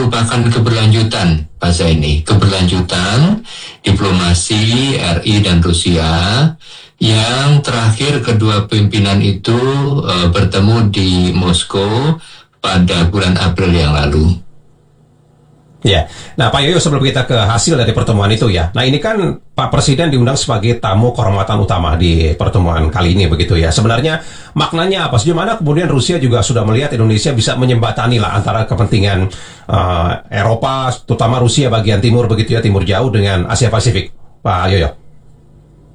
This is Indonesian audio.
merupakan keberlanjutan bahasa ini, keberlanjutan diplomasi RI dan Rusia yang terakhir kedua pimpinan itu bertemu di Moskow pada bulan April yang lalu. Ya, nah Pak Yoyo, sebelum kita ke hasil dari pertemuan itu ya, nah ini kan Pak Presiden diundang sebagai tamu kehormatan utama di pertemuan kali ini begitu ya. Sebenarnya maknanya apa? Sejauh mana kemudian Rusia juga sudah melihat Indonesia bisa menjembatani lah antara kepentingan Eropa, terutama Rusia bagian timur begitu ya, timur jauh dengan Asia Pasifik, Pak Yoyo?